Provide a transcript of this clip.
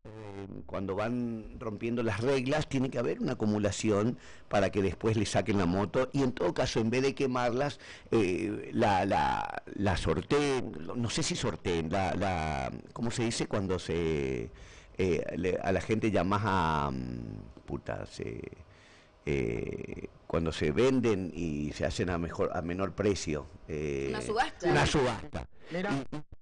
cuando van rompiendo las reglas, tiene que haber una acumulación para que después le saquen la moto y en todo caso, en vez de quemarlas, la sorteen, no sé si sorteen, ¿cómo se dice cuando a la gente llamas a, puta, cuando se venden y se hacen a menor precio, Una subasta. una subasta. Mira,